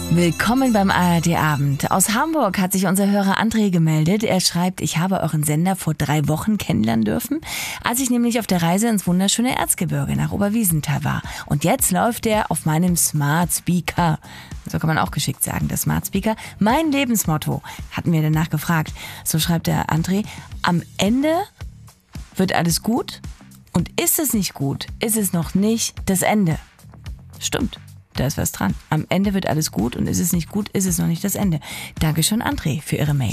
Willkommen beim ARD-Abend. Aus Hamburg hat sich unser Hörer André gemeldet. Er schreibt, ich habe euren Sender vor 3 Wochen kennenlernen dürfen, als ich nämlich auf der Reise ins wunderschöne Erzgebirge nach Oberwiesenthal war. Und jetzt läuft er auf meinem Smart Speaker. So kann man auch geschickt sagen, der Smart Speaker. Mein Lebensmotto, hatten wir danach gefragt. So schreibt der André, am Ende wird alles gut und ist es nicht gut, ist es noch nicht das Ende. Stimmt. Da ist was dran. Am Ende wird alles gut und ist es nicht gut, ist es noch nicht das Ende. Dankeschön, André, für Ihre Mail.